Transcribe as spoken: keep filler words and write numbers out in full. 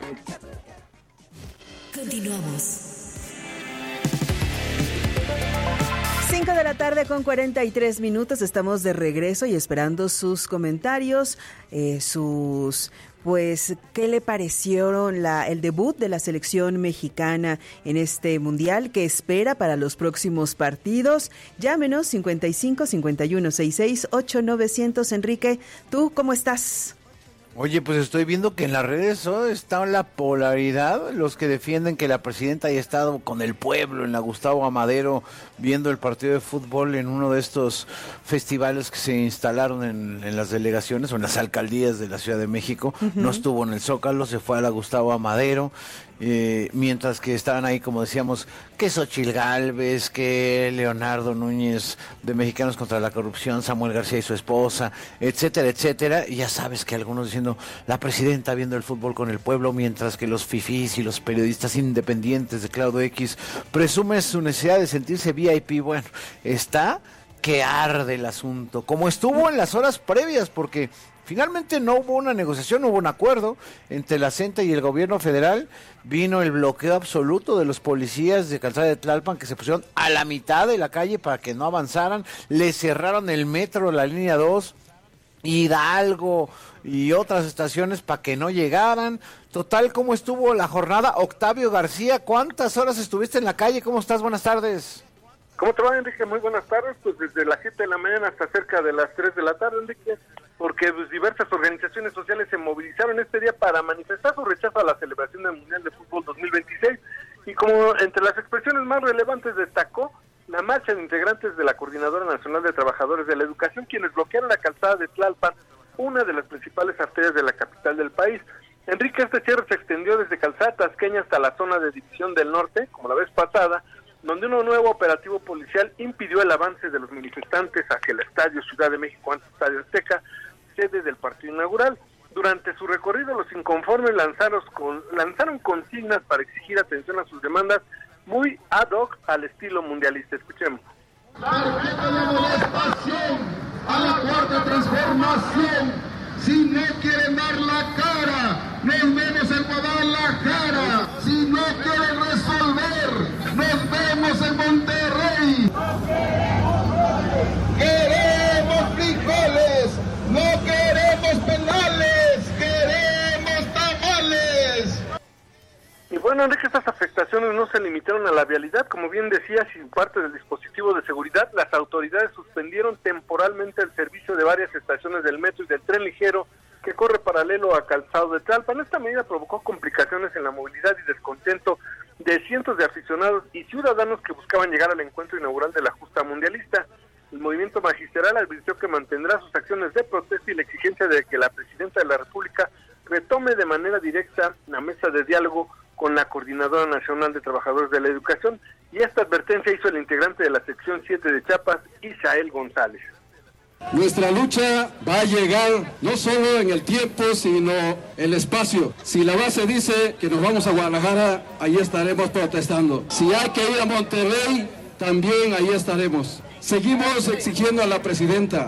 Continuamos. cinco de la tarde con cuarenta y tres minutos, estamos de regreso y esperando sus comentarios, eh, sus, pues, ¿qué le parecieron la, el debut de la selección mexicana en este mundial? ¿Qué espera para los próximos partidos? Llámenos cincuenta y cinco, cincuenta y uno, sesenta y seis, ocho novecientos. Enrique, ¿tú cómo estás? Oye, pues estoy viendo que en las redes oh, está la polaridad, los que defienden que la presidenta haya estado con el pueblo en la Gustavo Amadero viendo el partido de fútbol en uno de estos festivales que se instalaron en, en las delegaciones o en las alcaldías de la Ciudad de México. Uh-huh. No estuvo en el Zócalo, se fue a la Gustavo Amadero. Eh, mientras que estaban ahí, como decíamos, que Xóchitl Gálvez, que Leonardo Núñez de Mexicanos contra la Corrupción, Samuel García y su esposa, etcétera, etcétera, y ya sabes que algunos diciendo la presidenta viendo el fútbol con el pueblo, mientras que los fifís y los periodistas independientes de Claudio X presumen su necesidad de sentirse V I P. Bueno, está que arde el asunto, como estuvo en las horas previas, porque finalmente no hubo una negociación, no hubo un acuerdo entre la CENTE y el gobierno federal. Vino el bloqueo absoluto de los policías de Calzada de Tlalpan, que se pusieron a la mitad de la calle para que no avanzaran. Le cerraron el metro, la línea dos, Hidalgo y otras estaciones para que no llegaran. Total, ¿cómo estuvo la jornada? Octavio García, ¿cuántas horas estuviste en la calle? ¿Cómo estás? Buenas tardes. ¿Cómo te va, Enrique? Muy buenas tardes. Pues desde las siete de la mañana hasta cerca de las tres de la tarde, Enrique, porque pues, diversas organizaciones sociales se movilizaron este día para manifestar su rechazo a la celebración del Mundial de Fútbol dos mil veintiséis, y como entre las expresiones más relevantes destacó la marcha de integrantes de la Coordinadora Nacional de Trabajadores de la Educación, quienes bloquearon la calzada de Tlalpan, una de las principales arterias de la capital del país. Enrique, este cierre se extendió desde Calzada Tasqueña hasta la zona de División del Norte, como la vez pasada, donde un nuevo operativo policial impidió el avance de los manifestantes hacia el Estadio Ciudad de México, antes Estadio Azteca, sede del partido inaugural. Durante su recorrido, los inconformes lanzaron, con, lanzaron consignas para exigir atención a sus demandas, muy ad hoc al estilo mundialista. Escuchemos. Tarjeta de amonestación a la cuarta transformación. Si no quieren dar la cara, nos vemos en Guadalajara. Si no quieren resolver, nos vemos en Monterrey. Queremos frijoles, no queremos penales, queremos tamales. Y bueno, Enrique, estas afectaciones no se limitaron a la vialidad. Como bien decía, sin parte del dispositivo de seguridad, las autoridades suspendieron temporalmente el servicio de varias estaciones del metro y del tren ligero que corre paralelo a Calzado de Tlalpan. Esta medida provocó complicaciones en la movilidad y descontento de cientos de aficionados y ciudadanos que buscaban llegar al encuentro inaugural de la justa mundialista. El movimiento magisterial advirtió que mantendrá sus acciones de protesta y la exigencia de que la presidenta de la República retome de manera directa la mesa de diálogo con la Coordinadora Nacional de Trabajadores de la Educación, y esta advertencia hizo el integrante de la sección siete de Chiapas, Isael González. Nuestra lucha va a llegar no solo en el tiempo, sino el espacio. Si la base dice que nos vamos a Guadalajara, ahí estaremos protestando. Si hay que ir a Monterrey, también ahí estaremos. Seguimos exigiendo a la presidenta